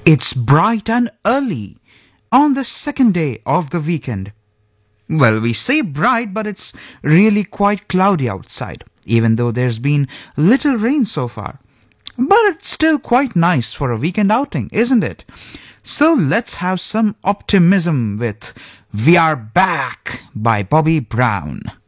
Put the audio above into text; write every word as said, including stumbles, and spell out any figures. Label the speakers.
Speaker 1: It's bright and early on the second day of the weekend. Well, we say bright, but it's really quite cloudy outside, even though there's been little rain so far. But it's still quite nice for a weekend outing, isn't it? So let's have some optimism with We Are Back by Bobby Brown.